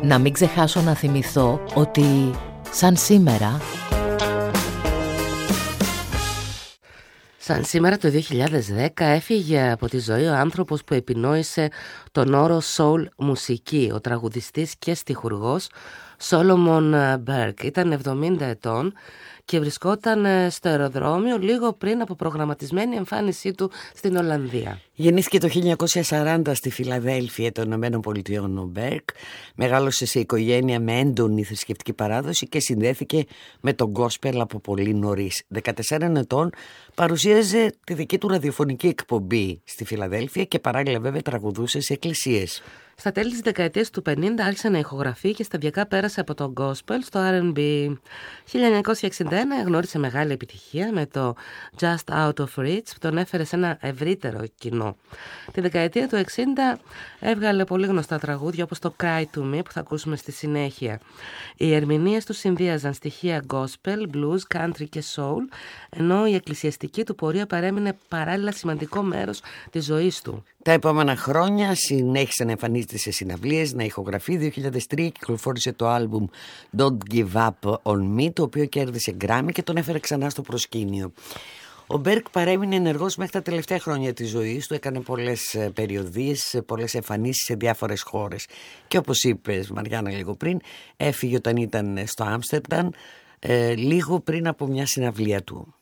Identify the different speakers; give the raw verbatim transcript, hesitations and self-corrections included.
Speaker 1: Να μην ξεχάσω να θυμηθώ ότι σαν σήμερα...
Speaker 2: Σαν σήμερα το δύο χιλιάδες δέκα έφυγε από τη ζωή ο άνθρωπος που επινόησε τον όρο soul μουσική, ο τραγουδιστής και στιχουργός Solomon Burke. Ήταν εβδομήντα ετών και βρισκόταν στο αεροδρόμιο λίγο πριν από προγραμματισμένη εμφάνισή του στην Ολλανδία.
Speaker 3: Γεννήθηκε το χίλια εννιακόσια σαράντα στη Φιλαδέλφια των Ηνωμένων Πολιτειών ο Μπέρκ. Μεγάλωσε σε οικογένεια με έντονη θρησκευτική παράδοση και συνδέθηκε με τον γκόσπελ από πολύ νωρίς. δεκατεσσάρων ετών παρουσίαζε τη δική του ραδιοφωνική εκπομπή στη Φιλαδέλφια και παράλληλα βέβαια τραγουδούσε σε εκκλησίες.
Speaker 2: Στα τέλη της δεκαετίας του πενήντα άρχισε να ηχογραφεί και σταδιακά πέρασε από το gospel στο αρ εντ μπι. χίλια εννιακόσια εξήντα ένα γνώρισε μεγάλη επιτυχία με το Just Out of Reach που τον έφερε σε ένα ευρύτερο κοινό. Τη δεκαετία του εξήντα έβγαλε πολύ γνωστά τραγούδια όπως το Cry to Me που θα ακούσουμε στη συνέχεια. Οι ερμηνείες του συνδύαζαν στοιχεία gospel, blues, country και soul, ενώ η εκκλησιαστική του πορεία παρέμεινε παράλληλα σημαντικό μέρος της ζωής του.
Speaker 3: Τα επόμενα χρόνια συνέχισε να εμφανίζεται σε συναυλίες, να ηχογραφεί. δύο χιλιάδες τρία κυκλοφόρησε το άλμπουμ Don't Give Up On Me, το οποίο κέρδισε Γκράμι και τον έφερε ξανά στο προσκήνιο. Ο Μπέρκ παρέμεινε ενεργός μέχρι τα τελευταία χρόνια της ζωής του, έκανε πολλές περιοδίες, πολλές εμφανίσεις σε διάφορες χώρες. Και όπως είπες Μαριάννα λίγο πριν, έφυγε όταν ήταν στο Άμστερνταμ, ε, λίγο πριν από μια συναυλία του.